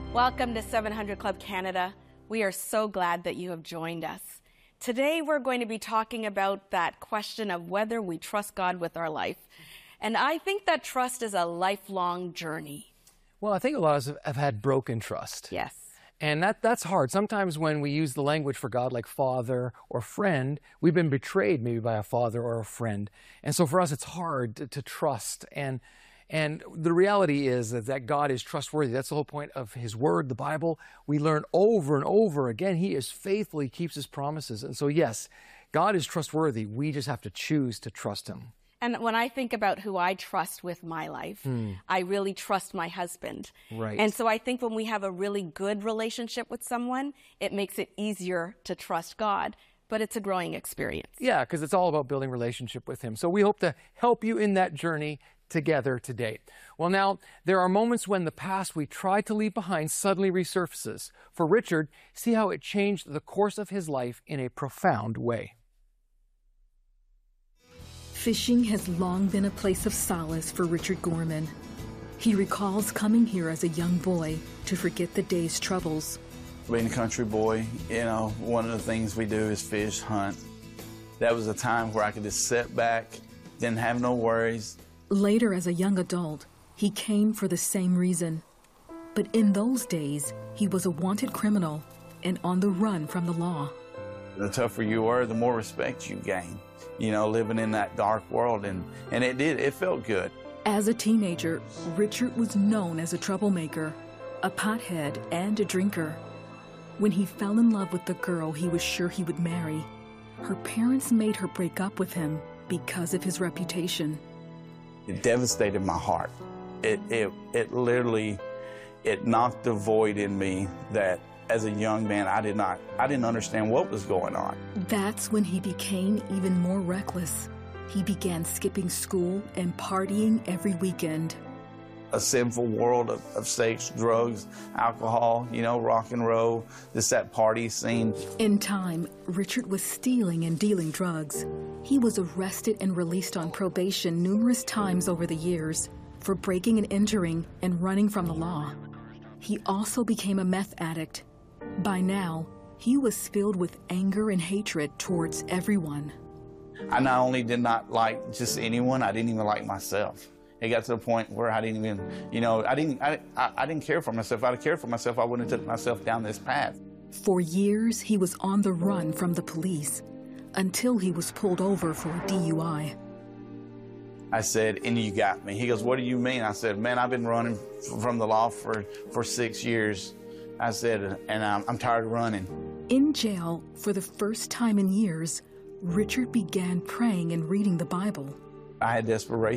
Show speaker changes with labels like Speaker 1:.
Speaker 1: Welcome to 700 Club Canada. We are so glad that you have joined us. Today we're going to be talking about that question of whether we trust God with our life. And I think that trust is a lifelong journey.
Speaker 2: Well, I think a lot of us have had broken trust.
Speaker 1: Yes.
Speaker 2: And that's hard. Sometimes when we use the language for God like father or friend, we've been betrayed maybe by a father or a friend. And so for us, it's hard to trust. And the reality is that God is trustworthy. That's the whole point of His Word, the Bible. We learn over and over again, He is faithful, He keeps His promises. And so yes, God is trustworthy. We just have to choose to trust Him.
Speaker 1: And when I think about who I trust with my life, I really trust my husband.
Speaker 2: Right.
Speaker 1: And so I think when we have a really good relationship with someone, it makes it easier to trust God. But it's a growing experience.
Speaker 2: Yeah, because it's all about building relationship with Him. So we hope to help you in that journey together today. Well, now, there are moments when the past we tried to leave behind suddenly resurfaces. For Richard, see how it changed the course of his life in a profound way.
Speaker 3: Fishing has long been a place of solace for Richard Gorman. He recalls coming here as a young boy to forget the day's troubles.
Speaker 4: Being a country boy, one of the things we do is fish, hunt. That was a time where I could just sit back, didn't have no worries.
Speaker 3: Later, as a young adult, he came for the same reason. But in those days, he was a wanted criminal and on the run from the law.
Speaker 4: The tougher you were, the more respect you gained. Living in that dark world, and it felt good.
Speaker 3: As a teenager, Richard was known as a troublemaker, a pothead, and a drinker. When he fell in love with the girl he was sure he would marry, her parents made her break up with him because of his reputation.
Speaker 4: It devastated my heart. It literally knocked the void in me that as a young man, I didn't understand what was going on. That's
Speaker 3: when he became even more reckless. He began skipping school and partying every weekend.
Speaker 4: A sinful world of sex, drugs, alcohol, rock and roll, just that party scene.
Speaker 3: In time, Richard was stealing and dealing drugs. He was arrested and released on probation numerous times over the years for breaking and entering and running from the law. He also became a meth addict. By now, he was filled with anger and hatred towards everyone.
Speaker 4: I not only did not like just anyone, I didn't even like myself. It got to the point where I didn't even, I didn't care for myself. If I'd cared for myself, I wouldn't have took myself down this path.
Speaker 3: For years, he was on the run from the police until he was pulled over for a DUI.
Speaker 4: I said, "And you got me." He goes, "What do you mean?" I said, "Man, I've been running from the law for 6 years." I said, "And I'm tired of running."
Speaker 3: In jail, for the first time in years, Richard began praying and reading the Bible.
Speaker 4: I had desperation.